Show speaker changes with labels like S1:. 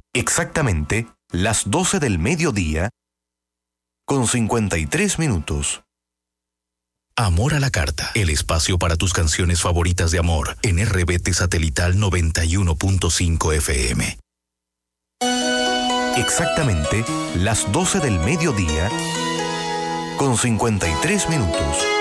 S1: Exactamente las 12 del mediodía con 53 minutos.
S2: Amor a la carta, el espacio para tus canciones favoritas de amor en RBT Satelital 91.5 FM.
S1: Exactamente las 12 del mediodía con 53 minutos.